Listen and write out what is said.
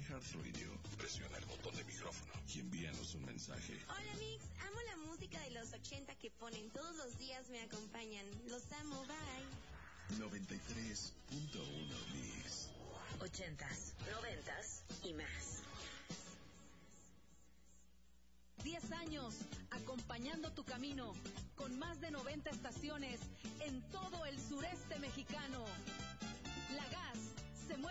iHeartRadio, presiona el botón de micrófono y envíanos un mensaje. Hola Mix, amo la música de los 80 que ponen todos los días, me acompañan. Los amo, bye. 93.1 Mix. 80s, 90s y más. 10 años acompañando tu camino, con más de 90 estaciones en todo el sureste mexicano. La Gas